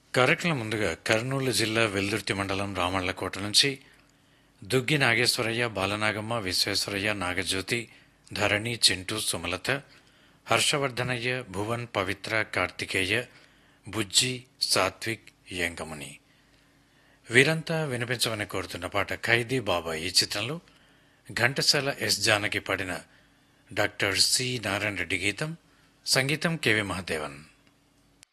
కార్యక్రమం ముందుగా కర్నూలు జిల్లా వెల్దుర్తి మండలం రామళ్లకోట నుంచి దుగ్గి నాగేశ్వరయ్య, బాలనాగమ్మ, విశ్వేశ్వరయ్య, నాగజ్యోతి, ధరణి, చింటూ, సుమలత, హర్షవర్ధనయ్య, భువన్, పవిత్ర, కార్తికేయ, బుజ్జి, సాత్విక్, యంగముని వీరంతా వినిపించమని కోరుతున్న పాట ఖైదీ బాబా. ఈ చిత్రంలో ఘంటసాల ఎస్ జానకి పాడిన డాక్టర్ సి నారాయణ రెడ్డి గీతం, సంగీతం కెవి మహదేవన్.